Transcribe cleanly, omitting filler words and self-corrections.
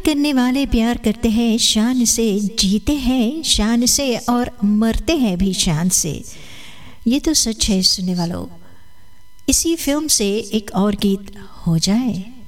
करने वाले प्यार करते हैं शान से, जीते हैं शान से और मरते हैं भी शान से। ये तो सच है सुनने वालों। इसी फिल्म से एक और गीत हो जाए।